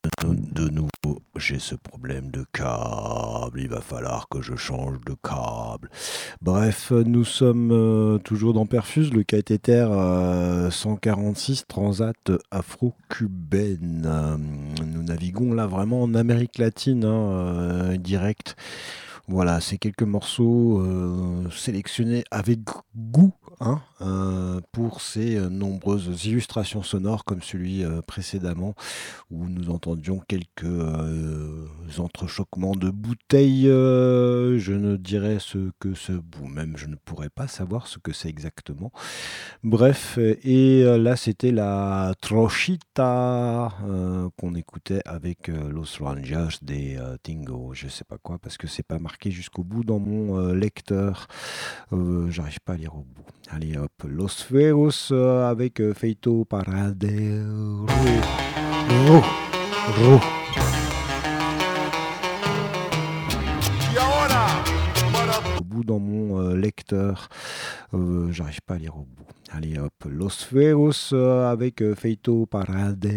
de nouveau, j'ai ce problème de câble. Il va falloir que je change de câble. Bref, nous sommes toujours dans Perfuse, le cathéter 146 Transat afro-cubaine. Nous naviguons là vraiment en Amérique latine, direct. Voilà, c'est quelques morceaux sélectionnés avec goût, pour ces nombreuses illustrations sonores comme celui précédemment où nous entendions quelques entrechoquements de bouteilles. Je ne dirais ce que ce... ou même je ne pourrais pas savoir ce que c'est exactement. Bref, et là c'était la Trochita qu'on écoutait avec Los Rangers des Tingo, je sais pas quoi, parce que c'est pas marqué jusqu'au bout dans mon lecteur. J'arrive pas à lire au bout. Allez hop, Los Feos avec Feito Paradero. Ro, ro. Au bout dans mon lecteur. J'arrive pas à lire au bout. Allez hop, Los Feos avec Feito Paradero.